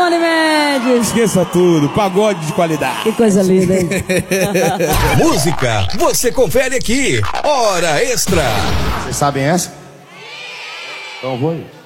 Tony Mendes. Esqueça tudo, pagode de qualidade. Que coisa linda, hein? Música, você confere aqui. Hora Extra. Vocês sabem essa? Então eu vou ir.